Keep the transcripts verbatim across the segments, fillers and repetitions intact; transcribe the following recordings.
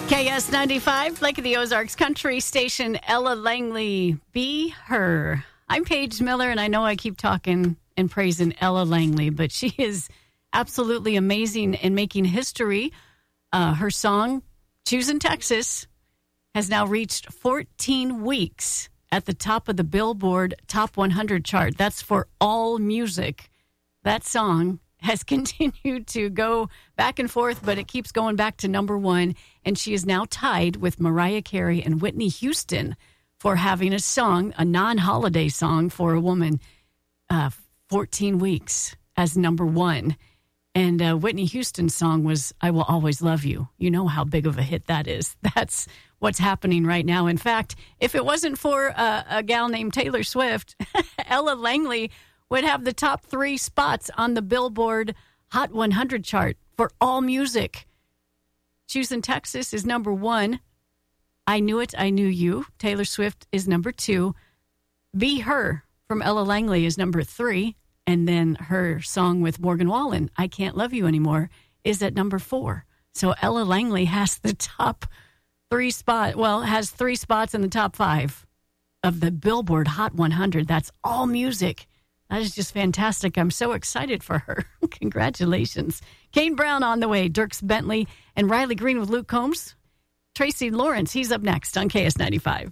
K S ninety-five, Lake of the Ozarks Country Station, Ella Langley, Be Her. I'm Paige Miller, and I know I keep talking and praising Ella Langley, but she is absolutely amazing in making history. Uh, her song, Choosing Texas, has now reached fourteen weeks at the top of the Billboard Top one hundred chart. That's for all music. That song has continued to go back and forth, but it keeps going back to number one. And she is now tied with Mariah Carey and Whitney Houston for having a song, a non-holiday song for a woman, uh, fourteen weeks as number one. And uh, Whitney Houston's song was I Will Always Love You. You know how big of a hit that is. That's what's happening right now. In fact, if it wasn't for uh, a gal named Taylor Swift, Ella Langley would have the top three spots on the Billboard Hot one hundred chart for all music. Choosing Texas is number one. I Knew It, I Knew You. Taylor Swift is number two. Be Her from Ella Langley is number three. And then her song with Morgan Wallen, I Can't Love You Anymore, is at number four. So Ella Langley has the top three spot, well, has three spots in the top five of the Billboard Hot one hundred. That's all music. That is just fantastic. I'm so excited for her. Congratulations. Kane Brown on the way. Dierks Bentley and Riley Green with Luke Combs. Tracy Lawrence, he's up next on K S ninety-five.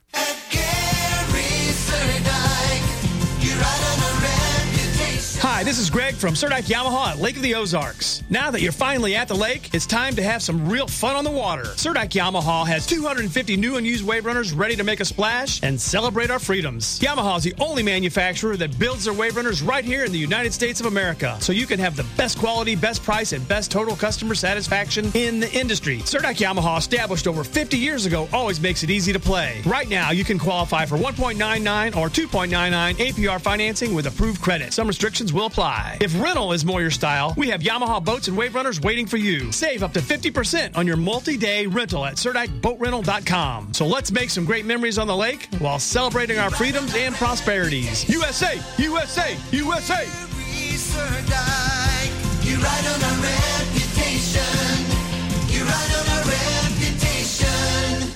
Hi, this is Greg from Surdike Yamaha at Lake of the Ozarks. Now that you're finally at the lake, it's time to have some real fun on the water. Surdike Yamaha has two hundred fifty new and used wave runners ready to make a splash and celebrate our freedoms. Yamaha is the only manufacturer that builds their wave runners right here in the United States of America, so you can have the best quality, best price, and best total customer satisfaction in the industry. Surdike Yamaha, established over fifty years ago, always makes it easy to play. Right now, you can qualify for one point nine nine or two point nine nine A P R financing with approved credit. Some restrictions will apply. If rental is more your style, we have Yamaha boats and wave runners waiting for you. Save up to fifty percent on your multi-day rental at Surdike Boat Rental dot com. So let's make some great memories on the lake while celebrating our freedoms and prosperities. U S A! U S A! U S A! Surdike, you ride on our reputation. You ride on our reputation.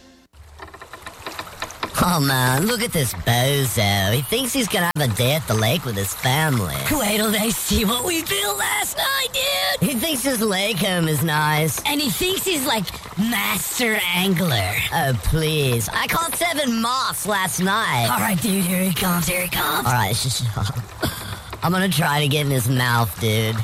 Oh, man, look at this bozo. He thinks he's gonna have a day at the lake with his family. Wait till they see what we built last night, dude. He thinks his lake home is nice. And he thinks he's, like, master angler. Oh, please. I caught seven moths last night. All right, dude, here he comes, here he comes. All right, shh, shh. I'm gonna try to get in his mouth, dude.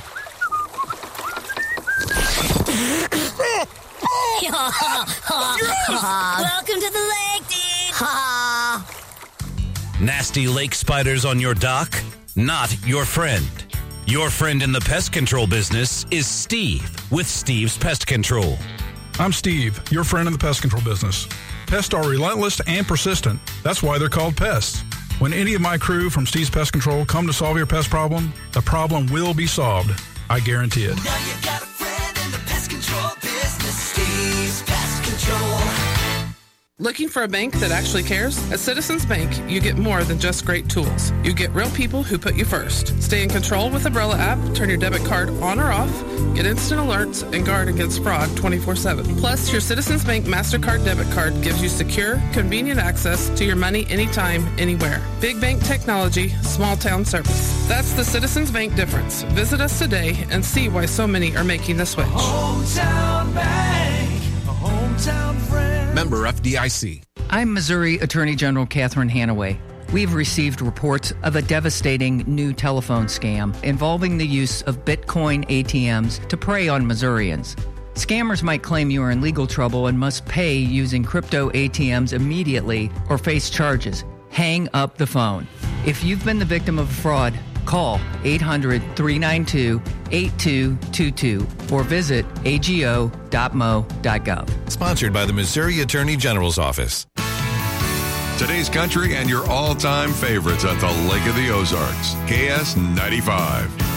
Welcome to the lake, dude. Ha! Nasty lake spiders on your dock? Not your friend. Your friend in the pest control business is Steve with Steve's Pest Control. I'm Steve, your friend in the pest control business. Pests are relentless and persistent. That's why they're called pests. When any of my crew from Steve's Pest Control come to solve your pest problem, the problem will be solved. I guarantee it. Now you got a friend in the pest control business. Steve's Pest Control. Looking for a bank that actually cares? At Citizens Bank, you get more than just great tools. You get real people who put you first. Stay in control with Umbrella app, turn your debit card on or off, get instant alerts, and guard against fraud twenty-four seven. Plus, your Citizens Bank MasterCard debit card gives you secure, convenient access to your money anytime, anywhere. Big bank technology, small town service. That's the Citizens Bank difference. Visit us today and see why so many are making the switch. Hometown bank, a hometown friend. Member F D I C. I'm Missouri Attorney General Catherine Hanaway. We've received reports of a devastating new telephone scam involving the use of Bitcoin A T Ms to prey on Missourians. Scammers might claim you are in legal trouble and must pay using crypto A T Ms immediately or face charges. Hang up the phone. If you've been the victim of a fraud, call eight hundred, three nine two, eight two two two or visit A G O dot M O dot gov. Sponsored by the Missouri Attorney General's Office. Today's country and your all-time favorites at the Lake of the Ozarks. K S ninety-five.